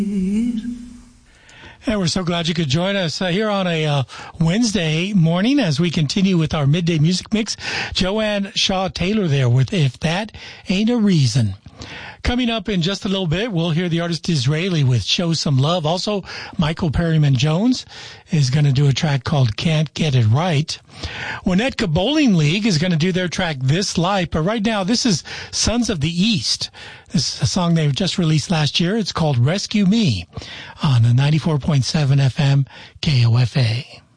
And we're so glad you could join us here on a Wednesday morning as we continue with our midday music mix. Joanne Shaw Taylor there with If That Ain't a Reason. Coming up in just a little bit, we'll hear the artist Disraeli with Show Some Love. Also, Michael Perryman Jones is going to do a track called Can't Get It Right. Winnetka Bowling League is going to do their track This Life. But right now, this is Sons of the East. This is a song they just released last year. It's called Rescue Me on the 94.7 FM KOFA.